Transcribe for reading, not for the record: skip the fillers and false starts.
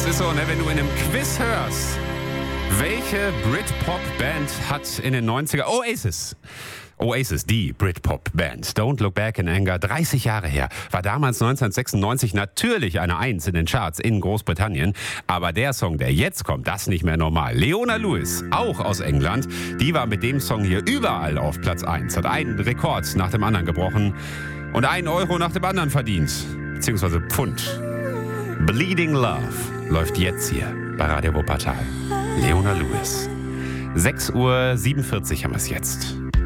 ist so, ne, wenn du in einem Quiz hörst, welche Britpop-Band hat in den 90er... Oasis, die Britpop-Band. Don't Look Back in Anger, 30 Jahre her. War damals 1996 natürlich eine Eins in den Charts in Großbritannien. Aber der Song, der jetzt kommt, das nicht mehr normal. Leona Lewis, auch aus England, die war mit dem Song hier überall auf Platz 1. Hat einen Rekord nach dem anderen gebrochen und 1 Euro nach dem anderen verdient. Beziehungsweise Pfund. Bleeding Love läuft jetzt hier bei Radio Wuppertal. Leona Lewis. 6:47 Uhr haben wir es jetzt.